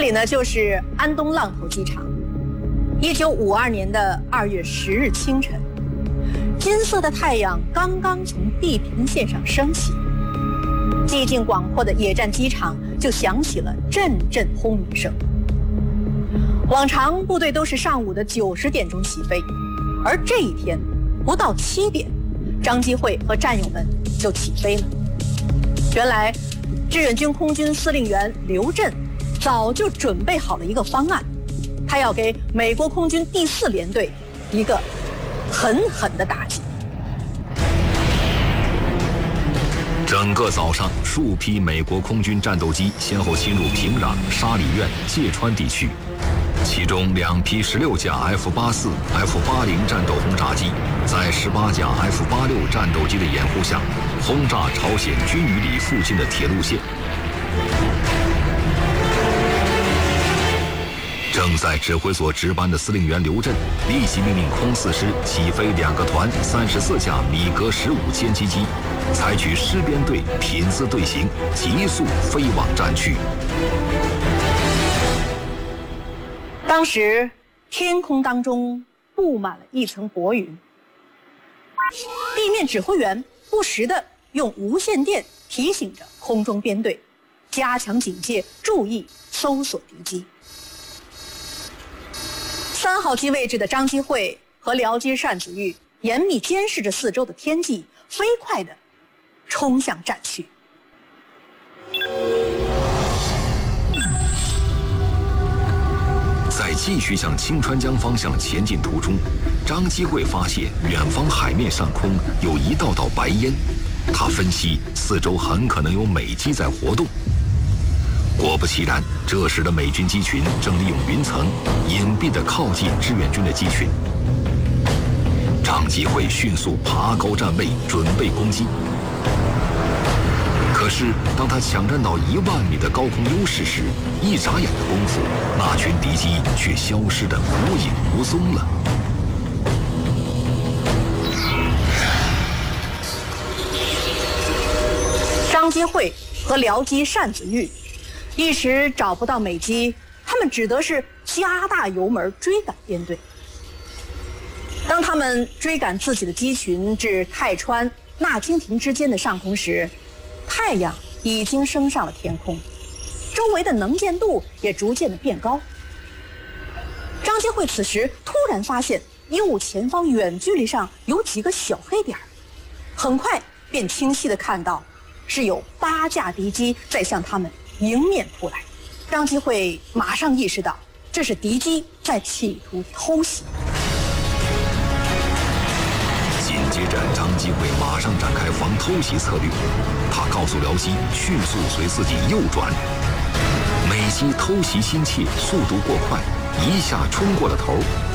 里呢就是安东浪头机场。1952年的2月10日清晨，金色的太阳刚刚从地平线上升起，寂静广阔的野战机场就响起了阵阵轰鸣声。往常部队都是上午的9、10点钟起飞，而这一天不到7点，张基会和战友们就起飞了。原来，志愿军空军司令员刘震早就准备好了一个方案，他要给美国空军第4联队一个狠狠的打击。 整个早上，数批美国空军战斗机先后侵入平壤、沙里院、芥川地区，其中2批16架 F-84、F-80战斗轰炸机在18架 F-86战斗机的掩护下，轰炸朝鲜军隅里附近的铁路线。正在指挥所值班的司令员刘震立即命令空4师起飞2个团34架米格15歼击机，采取师编队品字队形，急速飞往战区。 当时天空当中布满了一层薄云，地面指挥员不时地用无线电提醒着空中编队，加强警戒，注意搜索敌机。3号机位置的张基会和僚机单子玉严密监视着四周的天际，飞快地冲向战区。 在继续向清川江方向前进途中，张基会发现远方海面上空有一道道白烟，他分析四周很可能有美机在活动。果不其然，这时的美军机群正利用云层隐蔽地靠近志愿军的机群。张基会迅速爬高站位，准备攻击。可是当他抢占到1万米的高空优势时，一眨眼的功夫，那群敌机却消失得无影无踪了。 张基会和僚机单子玉一时找不到美机，他们只得是加大油门追赶编队。当他们追赶自己的机群至泰川、纳京亭之间的上空时，太阳已经升上了天空，周围的能见度也逐渐的变高。张基会此时突然发现右前方远距离上有几个小黑点，很快便清晰地看到是有8架敌机在向他们迎面扑来。张基会马上意识到这是敌机在企图偷袭。 紧接着，张基会马上展开防偷袭策略，他告诉僚机迅速随自己右转。美机偷袭心切，速度过快，一下冲过了头。